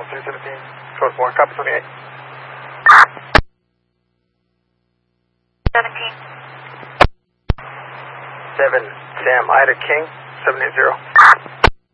317, code 4, copy 28. 17. 7, Sam, Ida King, 780.